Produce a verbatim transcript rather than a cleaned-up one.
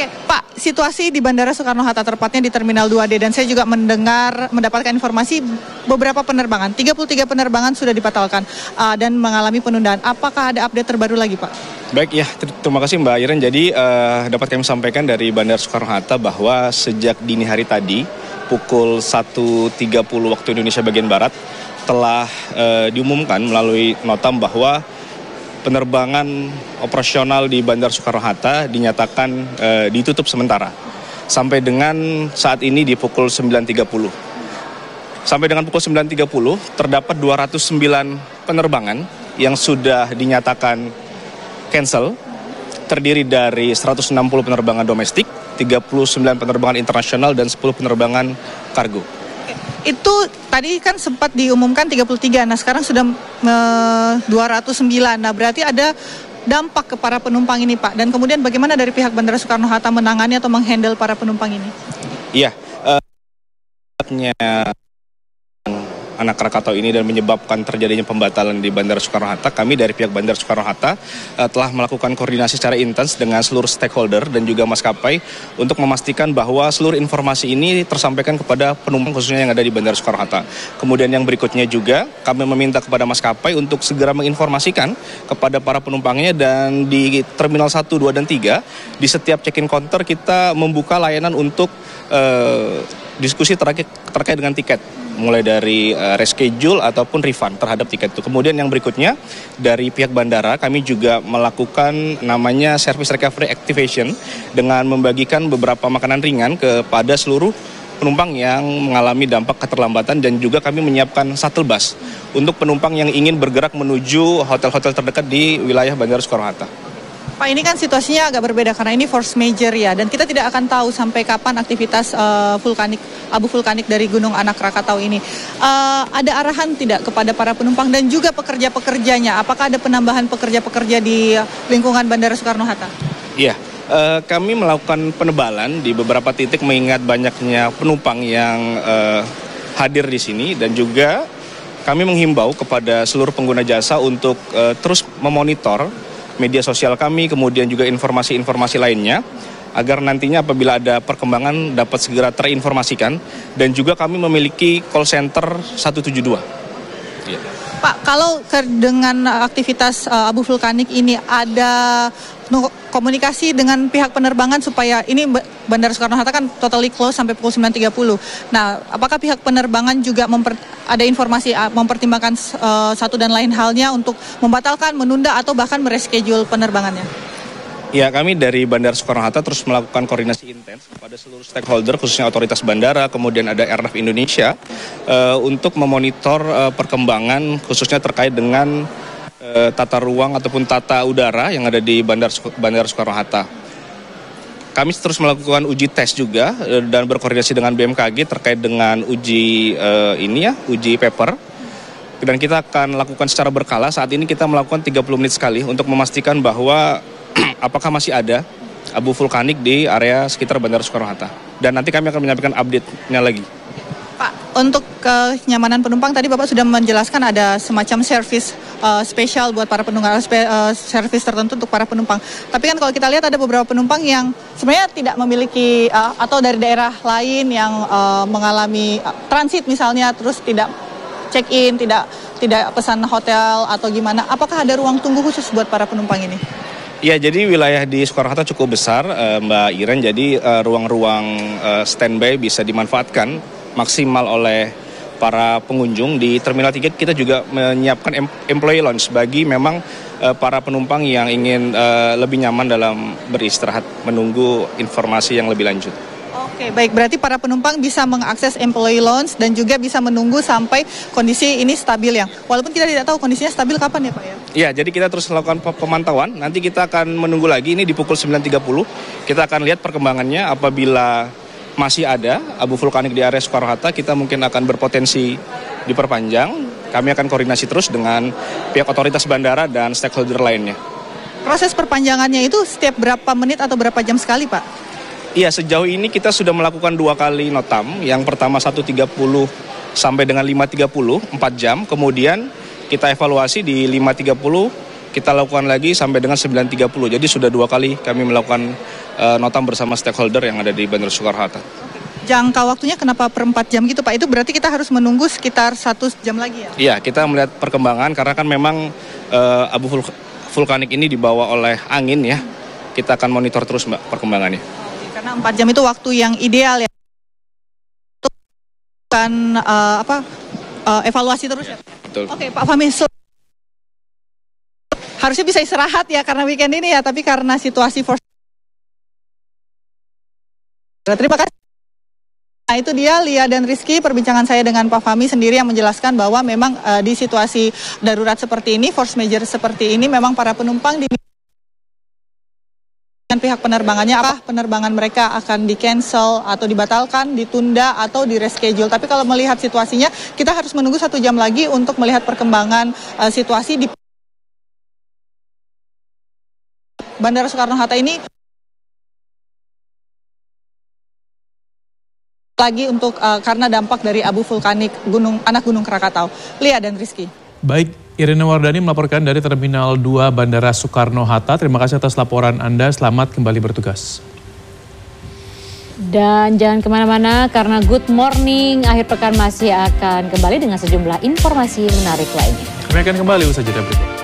Oke, Pak, situasi di Bandara Soekarno-Hatta, tepatnya di Terminal dua D, dan saya juga mendengar, mendapatkan informasi beberapa penerbangan, tiga puluh tiga penerbangan sudah dibatalkan uh, dan mengalami penundaan. Apakah ada update terbaru lagi, Pak? Baik, ya, ter terima kasih Mbak Iren. Jadi uh, dapat kami sampaikan dari Bandara Soekarno-Hatta bahwa sejak dini hari tadi, pukul satu tiga puluh waktu Indonesia bagian Barat, telah uh, diumumkan melalui notam bahwa penerbangan operasional di Bandara Soekarno-Hatta dinyatakan e, ditutup sementara sampai dengan saat ini di pukul sembilan tiga puluh. Sampai dengan pukul sembilan tiga puluh terdapat dua ratus sembilan penerbangan yang sudah dinyatakan cancel, terdiri dari seratus enam puluh penerbangan domestik, tiga puluh sembilan penerbangan internasional, dan sepuluh penerbangan kargo. Itu tadi kan sempat diumumkan tiga puluh tiga, nah sekarang sudah e, dua ratus sembilan. Nah berarti ada dampak ke para penumpang ini, Pak. Dan kemudian bagaimana dari pihak Bandara Soekarno-Hatta menangani atau menghandle para penumpang ini? Iya, uh, anak Krakatau ini dan menyebabkan terjadinya pembatalan di Bandara Soekarno-Hatta, kami dari pihak Bandara Soekarno-Hatta uh, telah melakukan koordinasi secara intens dengan seluruh stakeholder dan juga maskapai untuk memastikan bahwa seluruh informasi ini tersampaikan kepada penumpang khususnya yang ada di Bandara Soekarno-Hatta. Kemudian yang berikutnya juga kami meminta kepada maskapai untuk segera menginformasikan kepada para penumpangnya, dan di Terminal satu, dua, dan tiga di setiap check-in counter kita membuka layanan untuk uh, diskusi terkait, terkait dengan tiket, mulai dari uh, reschedule ataupun refund terhadap tiket itu. Kemudian yang berikutnya dari pihak bandara kami juga melakukan namanya service recovery activation dengan membagikan beberapa makanan ringan kepada seluruh penumpang yang mengalami dampak keterlambatan, dan juga kami menyiapkan shuttle bus untuk penumpang yang ingin bergerak menuju hotel-hotel terdekat di wilayah Bandara Soekarno-Hatta. Pak, ini kan situasinya agak berbeda karena ini force major ya, dan kita tidak akan tahu sampai kapan aktivitas uh, vulkanik, abu vulkanik dari Gunung Anak Krakatau ini. Uh, ada arahan tidak kepada para penumpang dan juga pekerja-pekerjanya? Apakah ada penambahan pekerja-pekerja di lingkungan Bandara Soekarno-Hatta? Iya, uh, kami melakukan penebalan di beberapa titik mengingat banyaknya penumpang yang uh, hadir di sini, dan juga kami menghimbau kepada seluruh pengguna jasa untuk uh, terus memonitor media sosial kami, kemudian juga informasi-informasi lainnya, agar nantinya apabila ada perkembangan dapat segera terinformasikan, dan juga kami memiliki call center satu tujuh dua. Ya. Pak, kalau ke, dengan aktivitas uh, abu vulkanik ini ada no, komunikasi dengan pihak penerbangan supaya ini Bandara Soekarno-Hatta kan totally close sampai pukul sembilan tiga puluh. Nah, apakah pihak penerbangan juga memper, ada informasi uh, mempertimbangkan uh, satu dan lain halnya untuk membatalkan, menunda, atau bahkan mereschedule penerbangannya? Ya, kami dari Bandara Soekarno-Hatta terus melakukan koordinasi intens kepada seluruh stakeholder, khususnya otoritas bandara, kemudian ada Airnav Indonesia, uh, untuk memonitor uh, perkembangan khususnya terkait dengan uh, tata ruang ataupun tata udara yang ada di Bandara, Bandara Soekarno-Hatta. Kami terus melakukan uji tes juga uh, dan berkoordinasi dengan B M K G terkait dengan uji uh, ini ya, uji paper. Dan kita akan lakukan secara berkala. Saat ini kita melakukan tiga puluh menit sekali untuk memastikan bahwa apakah masih ada abu vulkanik di area sekitar Bandara Soekarno-Hatta. Dan nanti kami akan menyampaikan update-nya lagi. Pak, untuk kenyamanan penumpang tadi Bapak sudah menjelaskan ada semacam servis uh, spesial buat para penumpang, uh, servis tertentu untuk para penumpang. Tapi kan kalau kita lihat ada beberapa penumpang yang sebenarnya tidak memiliki uh, atau dari daerah lain yang uh, mengalami uh, transit misalnya, terus tidak check-in, tidak tidak pesan hotel atau gimana. Apakah ada ruang tunggu khusus buat para penumpang ini? Ya, jadi wilayah di Soekarno-Hatta cukup besar, Mbak Iren. Jadi ruang-ruang standby bisa dimanfaatkan maksimal oleh para pengunjung. Di Terminal tiga kita juga menyiapkan employee lounge bagi memang para penumpang yang ingin lebih nyaman dalam beristirahat menunggu informasi yang lebih lanjut. Oke, baik. Berarti para penumpang bisa mengakses employee lounge dan juga bisa menunggu sampai kondisi ini stabil ya. Walaupun kita tidak tahu kondisinya stabil kapan ya Pak ya? Ya, jadi kita terus melakukan pemantauan. Nanti kita akan menunggu lagi ini di pukul sembilan tiga puluh. Kita akan lihat perkembangannya. Apabila masih ada abu vulkanik di area Soekarno-Hatta, kita mungkin akan berpotensi diperpanjang. Kami akan koordinasi terus dengan pihak otoritas bandara dan stakeholder lainnya. Proses perpanjangannya itu setiap berapa menit atau berapa jam sekali Pak? Iya, sejauh ini kita sudah melakukan dua kali notam. Yang pertama satu tiga puluh sampai dengan lima tiga puluh, empat jam. Kemudian kita evaluasi di lima tiga puluh kita lakukan lagi sampai dengan sembilan tiga puluh. Jadi sudah dua kali kami melakukan uh, nota bersama stakeholder yang ada di Bandara Soekarno-Hatta. Jangka waktunya kenapa per empat jam gitu Pak? Itu berarti kita harus menunggu sekitar satu jam lagi ya? Iya, kita melihat perkembangan karena kan memang uh, abu vul- vulkanik ini dibawa oleh angin ya. Kita akan monitor terus Mbak perkembangannya. Karena empat jam itu waktu yang ideal ya. Untuk kan uh, apa uh, evaluasi terus ya. Betul. Oke Pak Fahmi, sel- harusnya bisa istirahat ya karena weekend ini ya, tapi karena situasi force. Terima kasih. Nah itu dia Lia dan Rizky, perbincangan saya dengan Pak Fahmi sendiri yang menjelaskan bahwa memang uh, di situasi darurat seperti ini, force major seperti ini, memang para penumpang di pihak penerbangannya apa penerbangan mereka akan di-cancel atau dibatalkan, ditunda atau di-reschedule. Tapi kalau melihat situasinya, kita harus menunggu satu jam lagi untuk melihat perkembangan uh, situasi di Bandara Soekarno-Hatta ini lagi untuk uh, karena dampak dari abu vulkanik gunung anak Gunung Krakatau. Lia dan Rizky. Baik, Irene Wardani melaporkan dari Terminal dua Bandara Soekarno-Hatta. Terima kasih atas laporan Anda, selamat kembali bertugas. Dan jangan kemana-mana karena Good Morning akhir pekan masih akan kembali dengan sejumlah informasi menarik lainnya. Kami akan kembali usaha jeda berikut.